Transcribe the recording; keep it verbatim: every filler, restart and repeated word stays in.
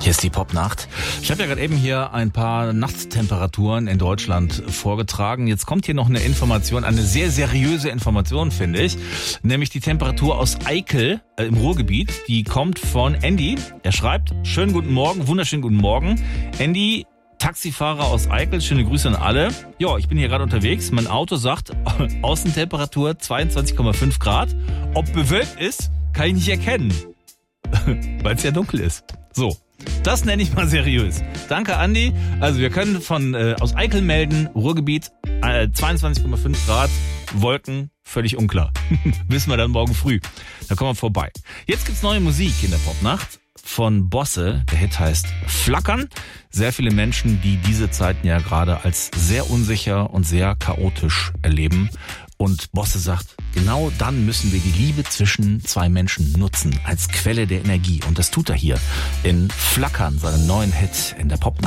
Hier ist die Popnacht. Ich habe ja gerade eben hier ein paar Nachttemperaturen in Deutschland vorgetragen. Jetzt kommt hier noch eine Information, eine sehr seriöse Information, finde ich. Nämlich die Temperatur aus Eickel äh, im Ruhrgebiet. Die kommt von Andy. Er schreibt, schönen guten Morgen, wunderschönen guten Morgen. Andy, Taxifahrer aus Eickel, schöne Grüße an alle. Ja, ich bin hier gerade unterwegs. Mein Auto sagt, Außentemperatur zweiundzwanzig Komma fünf Grad. Ob bewölkt ist, kann ich nicht erkennen. Weil es ja dunkel ist. So, das nenne ich mal seriös. Danke, Andi. Also wir können von äh, aus Eickel melden, Ruhrgebiet, äh, zweiundzwanzig Komma fünf Grad, Wolken, völlig unklar. Wissen wir dann morgen früh. Da kommen wir vorbei. Jetzt gibt's neue Musik in der Popnacht von Bosse. Der Hit heißt Flackern. Sehr viele Menschen, die diese Zeiten ja gerade als sehr unsicher und sehr chaotisch erleben. Und Bosse sagt, genau dann müssen wir die Liebe zwischen zwei Menschen nutzen als Quelle der Energie. Und das tut er hier in Flackern, seinem neuen Hit in der Popnacht.